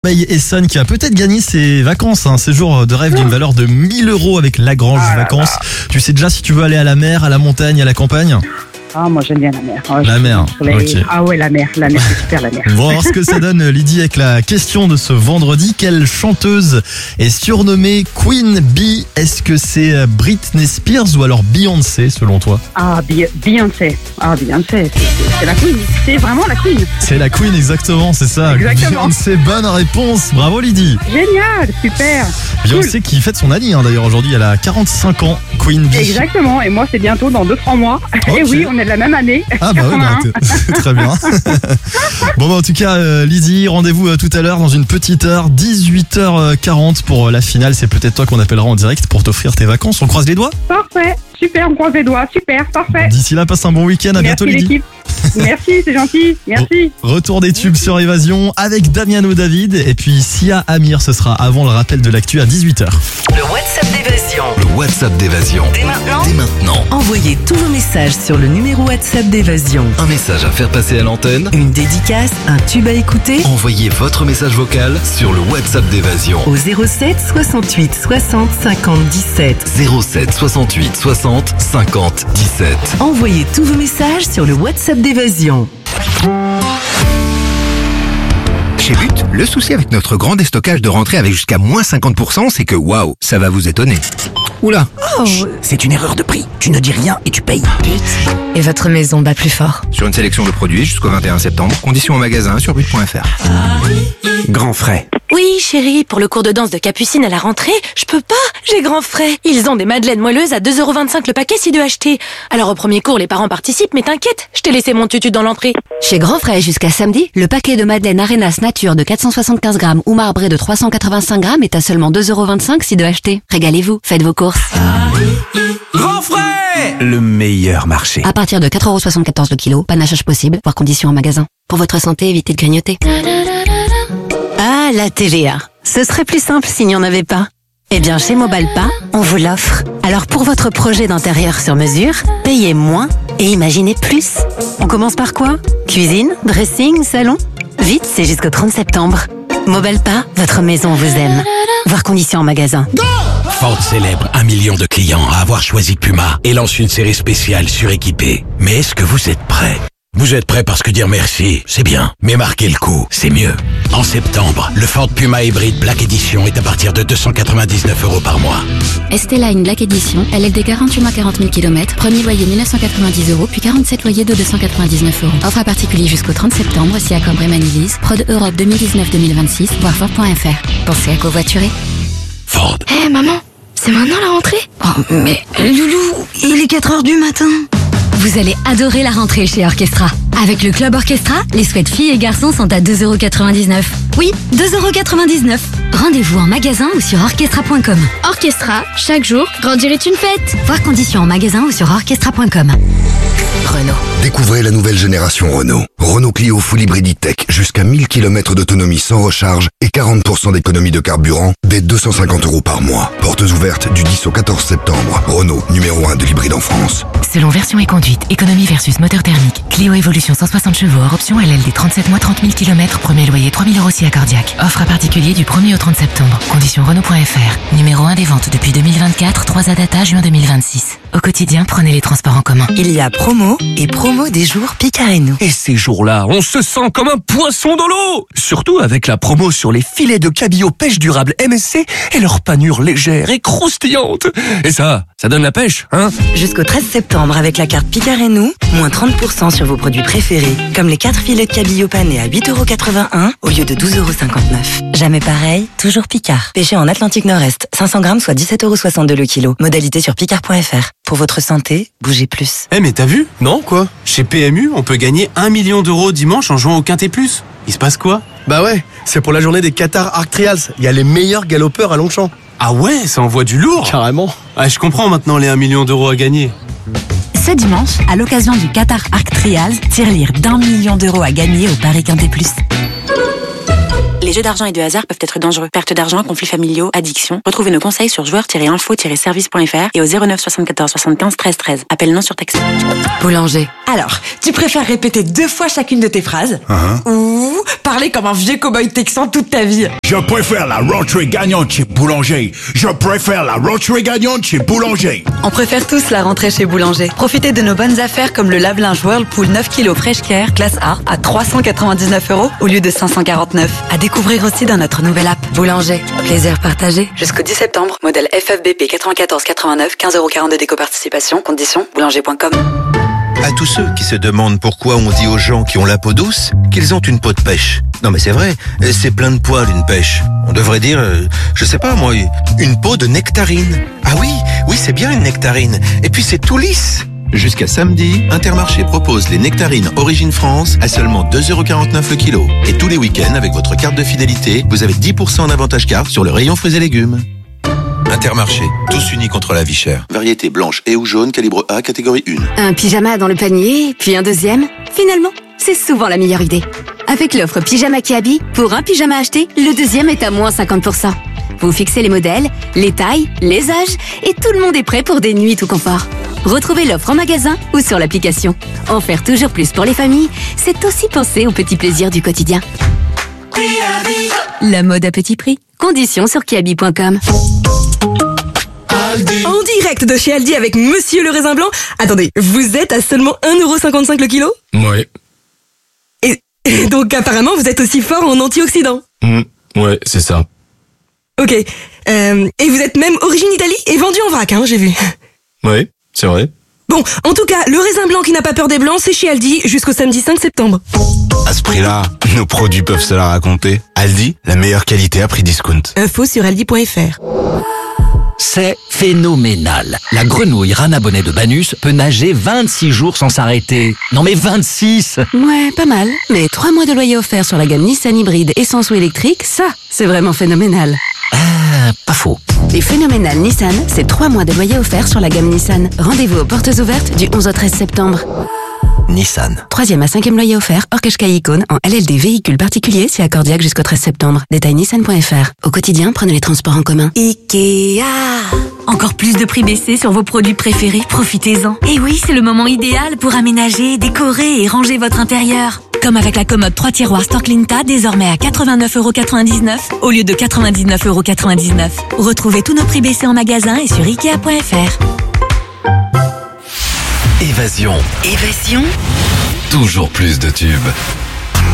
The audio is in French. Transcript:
May Esson qui a peut-être gagné ses vacances, un séjour de rêve d'une valeur de 1000 € avec Lagrange Vacances. Tu sais déjà si tu veux aller à la mer, à la montagne, à la campagne? Ah, moi j'aime bien la mer. La mer, ok. Ah ouais, la mer, c'est super la mer. On va voir ce que ça donne, Lydie, avec la question de ce vendredi. Quelle chanteuse est surnommée Queen Bee? Est-ce que c'est Britney Spears ou alors Beyoncé, selon toi? Ah, Beyoncé. Ah, Beyoncé, c'est la Queen. C'est vraiment la Queen. C'est la Queen, exactement, c'est ça. Exactement. Beyoncé, bonne réponse. Bravo, Lydie. Génial, super. Beyoncé qui fête son année, d'ailleurs, aujourd'hui. Elle a 45 ans, Queen Bee. Exactement, et moi c'est bientôt dans 2-3 mois. Ok. Et oui, on est de la même année. Ah bah oui, c'est très bien. Bon bah en tout cas Lydie, rendez-vous tout à l'heure dans une petite heure, 18h40 pour la finale. C'est peut-être toi qu'on appellera en direct pour t'offrir tes vacances. On croise les doigts? Parfait, super, on croise les doigts, super, parfait. D'ici là, passe un bon week-end, à bientôt Merci Lydie. l'équipe. Merci, c'est gentil, merci. Retour des tubes sur Évasion avec Damiano David et puis Sia Amir, ce sera avant le rappel de l'actu à 18h. Le WhatsApp d'Évasion. Le WhatsApp d'Évasion. Dès maintenant, Dès maintenant. envoyez tous vos messages sur le numéro WhatsApp d'Évasion. Un message à faire passer à l'antenne. Une dédicace, un tube à écouter Envoyez votre message vocal sur le WhatsApp d'Évasion. au 07 68 60 50 17. 07 68 60 50 17. Envoyez tous vos messages sur le WhatsApp d'Évasion. Chez But, le souci avec notre grand déstockage de rentrée avec jusqu'à moins 50%, c'est que waouh, ça va vous étonner. Oula, chut, c'est une erreur de prix. Tu ne dis rien et tu payes. Et votre maison bat plus fort. Sur une sélection de produits jusqu'au 21 septembre, conditions au magasin sur but.fr. Grand frais. Oui, chérie, pour le cours de danse de Capucine à la rentrée, je peux pas, j'ai grand frais. Ils ont des madeleines moelleuses à 2,25 € le paquet si deux achetés. Alors au premier cours, les parents participent, mais t'inquiète, je t'ai laissé mon tutu dans l'entrée. Chez Grand Frais, jusqu'à samedi, le paquet de madeleine Arenas Nature de 475 grammes ou marbré de 385 grammes est à seulement 2,25 € si deux achetés. Régalez-vous, faites vos courses. Grand frais, le meilleur marché. À partir de 4,74 € le kilo, panachage possible, voire conditions en magasin. Pour votre santé, évitez de grignoter. Ah, la TVA. Ce serait plus simple s'il n'y en avait pas. Eh bien, chez Mobalpa, on vous l'offre. Alors pour votre projet d'intérieur sur mesure, payez moins et imaginez plus. On commence par quoi? Cuisine, dressing, salon? Vite, c'est jusqu'au 30 septembre. Mobalpa, votre maison vous aime. Voir conditions en magasin. Ford célèbre 1 million de clients à avoir choisi Puma et lance une série spéciale suréquipée. Mais est-ce que vous êtes prêts? Vous êtes prêts parce que dire merci, c'est bien, mais marquer le coup, c'est mieux. En septembre, le Ford Puma Hybrid Black Edition est à partir de 299 € par mois. Esteline Black Edition, LLD 48 mois 40 000 km, premier loyer 1990 €, puis 47 loyers de 299 €. Offre à particulier jusqu'au 30 septembre, si accord Bremen Lease, Prod Europe 2019-2026, voir Ford.fr. Pensez à covoiturer. Ford. Hé maman, c'est maintenant la rentrée? Oh mais Loulou, il est 4 h du matin. Vous allez adorer la rentrée chez Orchestra. Avec le Club Orchestra, les sweats filles et garçons sont à 2,99 €. Oui, 2,99 €. Rendez-vous en magasin ou sur orchestra.com. Orchestra, chaque jour, grandir est une fête. Voir conditions en magasin ou sur orchestra.com. Renault. Découvrez la nouvelle génération Renault. Renault Clio Full Hybrid Tech, jusqu'à 1000 km d'autonomie sans recharge et 40% d'économie de carburant dès 250 € par mois. Portes ouvertes du 10 au 14 septembre. Renault, numéro 1 de l'hybride en France. Selon version et conduite, économie versus moteur thermique. Clio Evolution 160 chevaux hors option LLD 37 mois 30 000 km, premier loyer 3 000 € si accordiaque. Offre à particulier du 1er au 30 septembre. Conditions Renault.fr. Numéro 1 des ventes depuis 2024, 3 à data juin 2026. Au quotidien, prenez les transports en commun. Il y a promo et promo des jours Picard et nous. Et ces jours-là, on se sent comme un poisson dans l'eau. Surtout avec la promo sur les filets de cabillaud pêche durable MSC et leur panure légère et croustillante. Et ça donne la pêche, hein? Jusqu'au 13 septembre avec la carte Picard et nous, moins 30% sur vos produits préférés, comme les 4 filets de cabillaud panés à 8,81 € au lieu de 12,59 €. Jamais pareil, toujours Picard. Pêché en Atlantique Nord-Est, 500 grammes soit 17,62 € le kilo. Modalité sur picard.fr. Pour votre santé, bougez plus. Eh mais t'as vu? Non quoi? Chez PMU, on peut gagner 1 million d'euros dimanche en jouant au Quintet Plus. Il se passe quoi? Bah ouais, c'est pour la journée des Qatar Arc Trials. Il y a les meilleurs galopeurs à Longchamp. Ah ouais, ça envoie du lourd. Carrément. Ah, je comprends maintenant les 1 million d'euros à gagner. Ce dimanche, à l'occasion du Qatar Arc Trials, tirelire d'1 million d'euros à gagner au Paris Quintet Plus. Les jeux d'argent et de hasard peuvent être dangereux. Perte d'argent, conflits familiaux, addiction. Retrouvez nos conseils sur joueurs-info-service.fr et au 09 74 75 13 13. Appel non surtaxé. Boulanger. Alors, tu préfères répéter 2 fois chacune de tes phrases ou ou parler comme un vieux cow-boy texan toute ta vie? Je préfère la rôterie gagnante chez Boulanger. Je préfère la rôterie gagnante chez Boulanger. On préfère tous la rentrée chez Boulanger. Profitez de nos bonnes affaires comme le lave-linge Whirlpool 9 kg Fresh Care classe A à 399 € au lieu de 549. À découvrir aussi dans notre nouvelle app Boulanger. Plaisir partagé. Jusqu'au 10 septembre, modèle FFBP 9489, 15,42 € d'éco-participation. Conditions boulanger.com. À tous ceux qui se demandent pourquoi on dit aux gens qui ont la peau douce qu'ils ont une peau de pêche. Non mais c'est vrai, c'est plein de poils une pêche. On devrait dire, je sais pas moi, une peau de nectarine. Ah oui, c'est bien une nectarine. Et puis c'est tout lisse. Jusqu'à samedi, Intermarché propose les nectarines Origine France à seulement 2,49 € le kilo. Et tous les week-ends, avec votre carte de fidélité, vous avez 10% d'avantage carte sur le rayon fruits et légumes. Intermarché, tous unis contre la vie chère. Variété blanche et ou jaune, calibre A, catégorie 1. Un pyjama dans le panier, puis un deuxième. Finalement, c'est souvent la meilleure idée. Avec l'offre Pyjama Kiabi, pour un pyjama acheté, le deuxième est à moins 50%. Vous fixez les modèles, les tailles, les âges, et tout le monde est prêt pour des nuits tout confort. Retrouvez l'offre en magasin ou sur l'application. En faire toujours plus pour les familles, c'est aussi penser aux petits plaisirs du quotidien. La mode à petit prix. Conditions sur kiabi.com. En direct de chez Aldi avec Monsieur le Raisin Blanc. Attendez, vous êtes à seulement 1,55 € le kilo? Ouais. Et donc apparemment vous êtes aussi fort en antioxydants. Ouais, c'est ça. Ok. Et vous êtes même origine Italie et vendu en vrac, hein, j'ai vu. Ouais, c'est vrai. Bon, en tout cas, le raisin blanc qui n'a pas peur des blancs, c'est chez Aldi jusqu'au samedi 5 septembre. À ce prix-là, nos produits peuvent se la raconter. Aldi, la meilleure qualité à prix discount. Info sur aldi.fr. C'est phénoménal. La grenouille Rana Bonnet de Banus peut nager 26 jours sans s'arrêter. Non mais 26! Ouais, pas mal. Mais 3 mois de loyer offert sur la gamme Nissan hybride essence ou électrique, ça, c'est vraiment phénoménal. Pas faux. Les phénoménales Nissan, c'est 3 mois de loyer offert sur la gamme Nissan. Rendez-vous aux portes ouvertes du 11 au 13 septembre. Nissan. 3e à 5e loyer offert, hors Qashqai Icône, en LLD véhicule particulier, c'est accordiaque jusqu'au 13 septembre. Détail nissan.fr. Au quotidien, prenez les transports en commun. Ikea. Encore plus de prix baissés sur vos produits préférés, profitez-en. Et oui, c'est le moment idéal pour aménager, décorer et ranger votre intérieur. Comme avec la commode 3 tiroirs Storklinta, désormais à 89,99 € au lieu de 99,99 €. Retrouvez tous nos prix baissés en magasin et sur Ikea.fr. Évasion. Toujours plus de tubes.